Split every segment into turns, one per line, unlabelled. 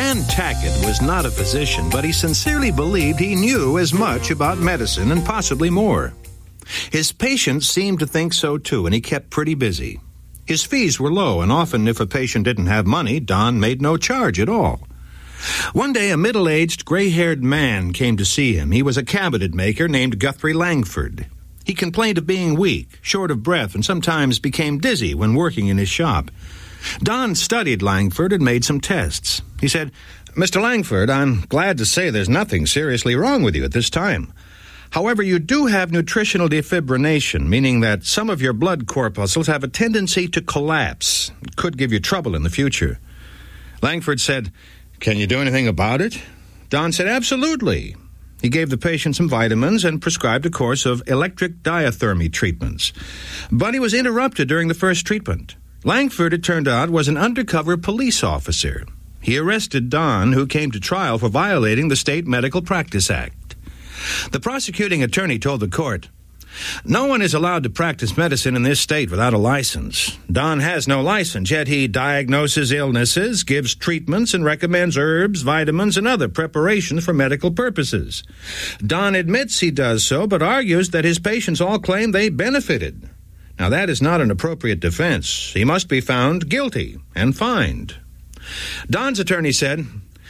Dan Tackett was not a physician, but he sincerely believed he knew as much about medicine and possibly more. His patients seemed to think so too, and he kept pretty busy. His fees were low, and often if a patient didn't have money, Don made no charge at all. One day, a middle-aged, gray-haired man came to see him. He was a cabinet maker named Guthrie Langford. He complained of being weak, short of breath, and sometimes became dizzy when working in his shop. Don studied Langford and made some tests. He said, "Mr. Langford, I'm glad to say there's nothing seriously wrong with you at this time. However, you do have nutritional defibrillation, meaning that some of your blood corpuscles have a tendency to collapse. It could give you trouble in the future." Langford said, "Can you do anything about it?" Don said, "Absolutely." He gave the patient some vitamins and prescribed a course of electric diathermy treatments. But he was interrupted during the first treatment. Langford, it turned out, was an undercover police officer. He arrested Don, who came to trial for violating the State Medical Practice Act. The prosecuting attorney told the court, "No one is allowed to practice medicine in this state without a license. Don has no license, yet he diagnoses illnesses, gives treatments, and recommends herbs, vitamins, and other preparations for medical purposes. Don admits he does so, but argues that his patients all claim they benefited. Now, that is not an appropriate defense. He must be found guilty and fined." Don's attorney said,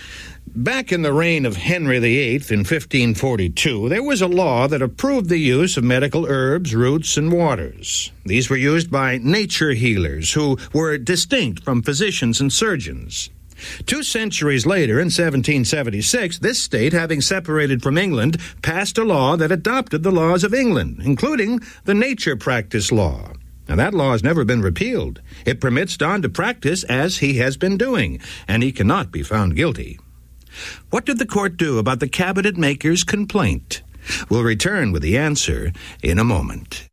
"Back in the reign of Henry VIII in 1542, there was a law that approved the use of medical herbs, roots, and waters. These were used by nature healers who were distinct from physicians and surgeons. 2 centuries later, in 1776, this state, having separated from England, passed a law that adopted the laws of England, including the nature practice law. Now, that law has never been repealed. It permits Don to practice as he has been doing, and he cannot be found guilty." What did the court do about the cabinet maker's complaint? We'll return with the answer in a moment.